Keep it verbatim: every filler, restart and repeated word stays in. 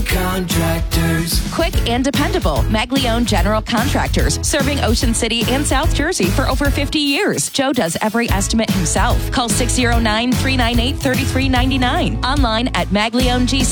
Contractors. Quick and dependable. Maglione General Contractors, serving Ocean City and South Jersey for over fifty years. Joe does every estimate himself. Call six oh nine, three nine eight, three three nine nine. Online at maglione g